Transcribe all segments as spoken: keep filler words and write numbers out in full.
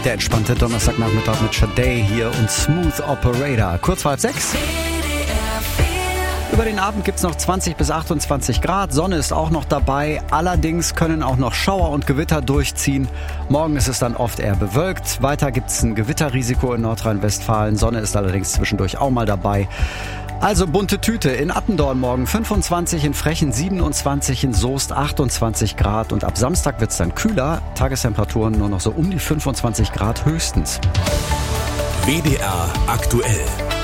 Der entspannte Donnerstagnachmittag mit Sade hier und Smooth Operator. Kurz vor halb sechs. Über den Abend gibt's noch zwanzig bis achtundzwanzig Grad. Sonne ist auch noch dabei. Allerdings können auch noch Schauer und Gewitter durchziehen. Morgen ist es dann oft eher bewölkt. Weiter gibt's ein Gewitterrisiko in Nordrhein-Westfalen. Sonne ist allerdings zwischendurch auch mal dabei. Also bunte Tüte. In Attendorn morgen fünfundzwanzig, in Frechen siebenundzwanzig, in Soest achtundzwanzig Grad. Und ab Samstag wird's dann kühler. Tagestemperaturen nur noch so um die fünfundzwanzig Grad höchstens. W D R aktuell.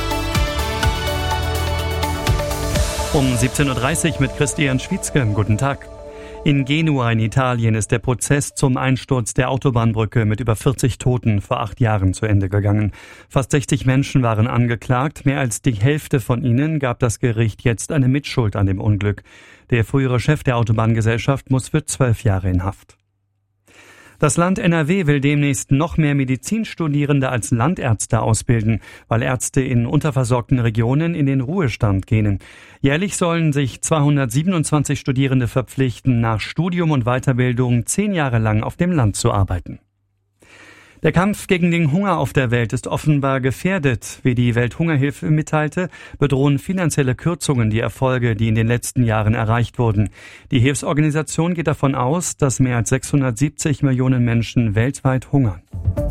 Um siebzehn Uhr dreißig mit Christian Schwietzke. Guten Tag. In Genua in Italien ist der Prozess zum Einsturz der Autobahnbrücke mit über vierzig Toten vor acht Jahren zu Ende gegangen. Fast sechzig Menschen waren angeklagt. Mehr als die Hälfte von ihnen gab das Gericht jetzt eine Mitschuld an dem Unglück. Der frühere Chef der Autobahngesellschaft muss für zwölf Jahre in Haft. Das Land N R W will demnächst noch mehr Medizinstudierende als Landärzte ausbilden, weil Ärzte in unterversorgten Regionen in den Ruhestand gehen. Jährlich sollen sich zweihundertsiebenundzwanzig Studierende verpflichten, nach Studium und Weiterbildung zehn Jahre lang auf dem Land zu arbeiten. Der Kampf gegen den Hunger auf der Welt ist offenbar gefährdet. Wie die Welthungerhilfe mitteilte, bedrohen finanzielle Kürzungen die Erfolge, die in den letzten Jahren erreicht wurden. Die Hilfsorganisation geht davon aus, dass mehr als sechshundertsiebzig Millionen Menschen weltweit hungern.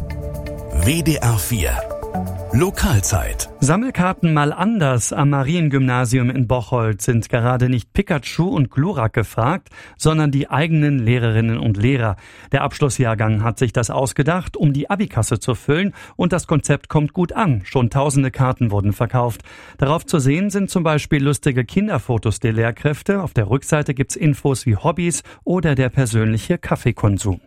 W D R vier Lokalzeit. Sammelkarten mal anders am Mariengymnasium in Bocholt sind gerade nicht Pikachu und Glurak gefragt, sondern die eigenen Lehrerinnen und Lehrer. Der Abschlussjahrgang hat sich das ausgedacht, um die Abikasse zu füllen, und das Konzept kommt gut an. Schon tausende Karten wurden verkauft. Darauf zu sehen sind zum Beispiel lustige Kinderfotos der Lehrkräfte. Auf der Rückseite gibt's Infos wie Hobbys oder der persönliche Kaffeekonsum.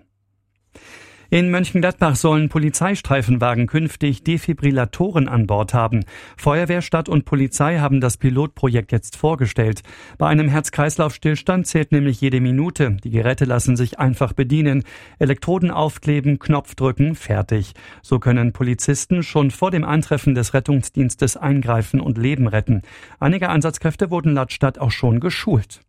In Mönchengladbach sollen Polizeistreifenwagen künftig Defibrillatoren an Bord haben. Feuerwehr, Stadt und Polizei haben das Pilotprojekt jetzt vorgestellt. Bei einem Herz-Kreislauf-Stillstand zählt nämlich jede Minute. Die Geräte lassen sich einfach bedienen. Elektroden aufkleben, Knopf drücken, fertig. So können Polizisten schon vor dem Eintreffen des Rettungsdienstes eingreifen und Leben retten. Einige Einsatzkräfte wurden laut Stadt auch schon geschult.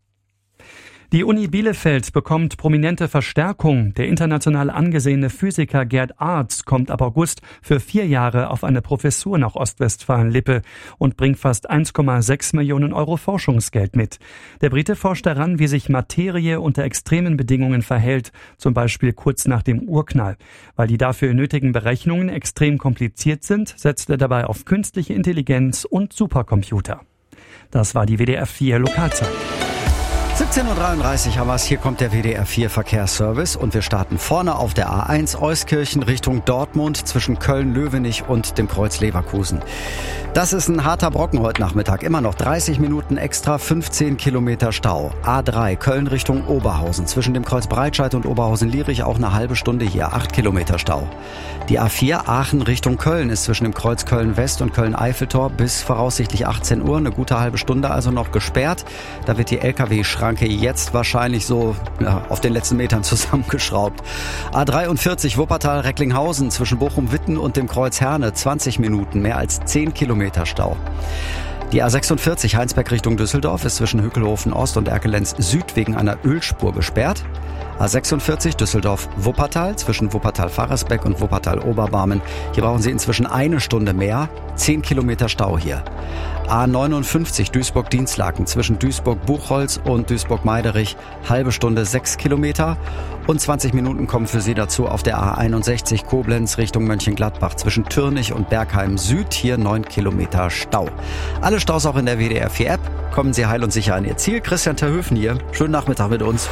Die Uni Bielefeld bekommt prominente Verstärkung. Der international angesehene Physiker Gerd Arz kommt ab August für vier Jahre auf eine Professur nach Ostwestfalen-Lippe und bringt fast eins Komma sechs Millionen Euro Forschungsgeld mit. Der Brite forscht daran, wie sich Materie unter extremen Bedingungen verhält, zum Beispiel kurz nach dem Urknall. Weil die dafür nötigen Berechnungen extrem kompliziert sind, setzt er dabei auf künstliche Intelligenz und Supercomputer. Das war die W D R vier Lokalzeit. siebzehn Uhr dreiunddreißig haben wir's. Hier kommt der W D R vier Verkehrsservice und wir starten vorne auf der A eins Euskirchen Richtung Dortmund zwischen Köln-Löwenich und dem Kreuz Leverkusen. Das ist ein harter Brocken heute Nachmittag. Immer noch dreißig Minuten extra, fünfzehn Kilometer Stau. A drei Köln Richtung Oberhausen zwischen dem Kreuz Breitscheid und Oberhausen-Lierich auch eine halbe Stunde hier, acht Kilometer Stau. Die A vier Aachen Richtung Köln ist zwischen dem Kreuz Köln-West und Köln-Eiffeltor bis voraussichtlich achtzehn Uhr, eine gute halbe Stunde also noch gesperrt. Da wird die L K W-Schranke jetzt wahrscheinlich so ja, auf den letzten Metern zusammengeschraubt. A dreiundvierzig Wuppertal-Recklinghausen zwischen Bochum-Witten und dem Kreuz Herne, zwanzig Minuten, mehr als zehn Kilometer Stau. Die A sechsundvierzig Heinsberg Richtung Düsseldorf ist zwischen Hückelhofen Ost und Erkelenz Süd wegen einer Ölspur gesperrt. A sechsundvierzig Düsseldorf-Wuppertal zwischen Wuppertal-Faresbeck und Wuppertal-Oberbarmen. Hier brauchen Sie inzwischen eine Stunde mehr, zehn Kilometer Stau hier. A neunundfünfzig Duisburg-Dienstlaken zwischen Duisburg-Buchholz und Duisburg-Meiderich, halbe Stunde, sechs Kilometer. Und zwanzig Minuten kommen für Sie dazu auf der A einundsechzig Koblenz Richtung Mönchengladbach zwischen Türnich und Bergheim Süd, hier neun Kilometer Stau. Alle Staus auch in der W D R vier App. Kommen Sie heil und sicher an Ihr Ziel. Christian Terhöfen hier. Schönen Nachmittag mit uns.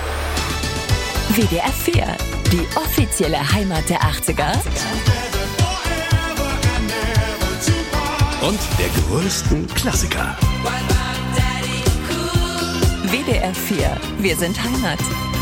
W D R vier, die offizielle Heimat der achtziger. Und der größten Klassiker. W D R vier, wir sind Heimat.